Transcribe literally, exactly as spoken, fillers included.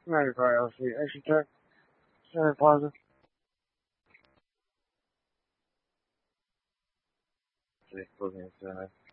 ninety-five L C, Action Tech, Center Plaza. See, closing at seven.